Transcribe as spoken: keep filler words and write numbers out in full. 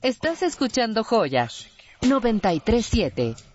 Estás escuchando Joya noventa y tres punto siete.